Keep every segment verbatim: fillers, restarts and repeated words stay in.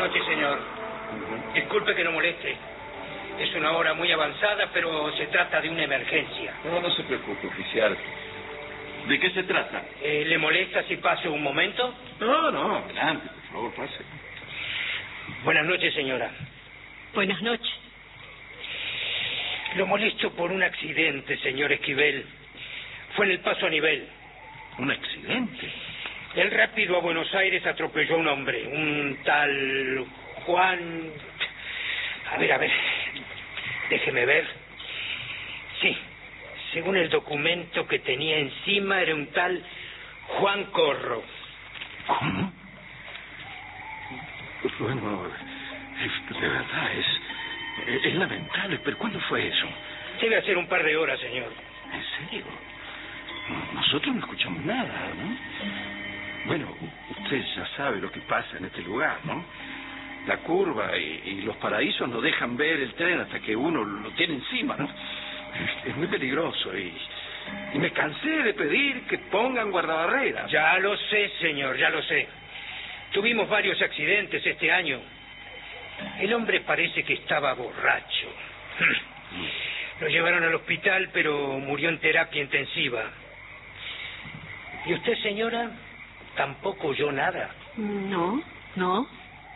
noches, señor. Uh-huh. Disculpe que no moleste. Es una hora muy avanzada, pero se trata de una emergencia. No, no se preocupe, oficial. ¿De qué se trata? Eh, ¿Le molesta si paso un momento? No, no, adelante, por favor, pase. Buenas noches, señora. Buenas noches. Lo molesto por un accidente, señor Esquivel. Fue en el paso a nivel. ¿Un accidente? El rápido a Buenos Aires atropelló a un hombre, un tal Juan... A ver, a ver, déjeme ver. Sí, según el documento que tenía encima, era un tal Juan Corro. ¿Cómo? Bueno, es, de verdad, es, es lamentable, pero ¿cuándo fue eso? Debe hacer un par de horas, señor. ¿En serio? Nosotros no escuchamos nada, ¿no? Bueno, usted ya sabe lo que pasa en este lugar, ¿no? La curva y, y los paraísos no dejan ver el tren hasta que uno lo tiene encima, ¿no? Es, es muy peligroso y, y me cansé de pedir que pongan guardabarreras. Ya lo sé, señor, ya lo sé. Tuvimos varios accidentes este año. El hombre parece que estaba borracho. Lo llevaron al hospital, pero murió en terapia intensiva. ¿Y usted, señora, tampoco oyó nada? No, no.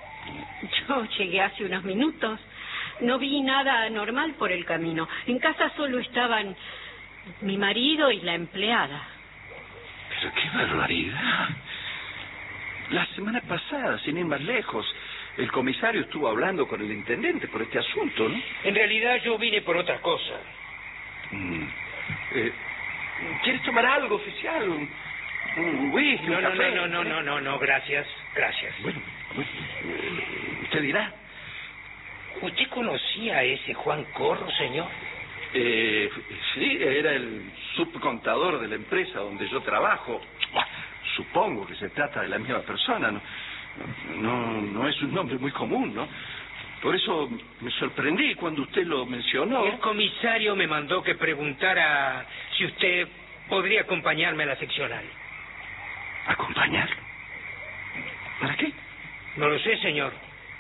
Yo llegué hace unos minutos. No vi nada anormal por el camino. En casa solo estaban mi marido y la empleada. Pero qué barbaridad. La semana pasada, sin ir más lejos, el comisario estuvo hablando con el intendente por este asunto, ¿no? En realidad yo vine por otra cosa. Mm. Eh, ¿Quieres tomar algo, oficial? Un, un whisky, No, un no, café. no, no, no, no, no, gracias, gracias. Bueno, bueno, eh, usted dirá. ¿Usted conocía a ese Juan Corro, señor? Eh, sí, era el subcontador de la empresa donde yo trabajo. Supongo que se trata de la misma persona, ¿no? No, no es un nombre muy común, ¿no? Por eso me sorprendí cuando usted lo mencionó. El comisario me mandó que preguntara si usted podría acompañarme a la seccional. ¿Acompañarlo? ¿Para qué? No lo sé, señor.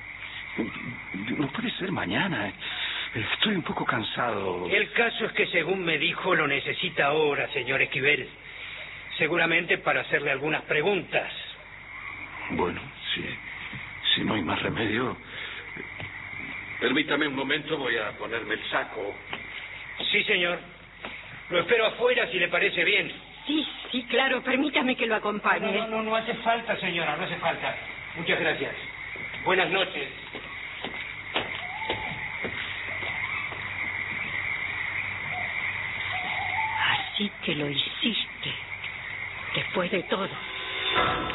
No puede ser mañana. Estoy un poco cansado. El caso es que, según me dijo, lo necesita ahora, señor Esquivel. Seguramente para hacerle algunas preguntas. Bueno, si, si no hay más remedio... Permítame un momento, voy a ponerme el saco. Sí, señor. Lo espero afuera, si le parece bien. Sí, sí, claro. Permítame que lo acompañe. No, no, no, no hace falta, señora, no hace falta. Muchas gracias. Buenas noches. Así que lo hiciste, después de todo.